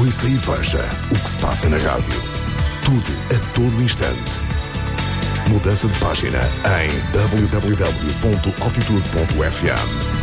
Ouça e veja o que se passa na rádio. Tudo a todo instante. Mudança de página em www.altitude.fm.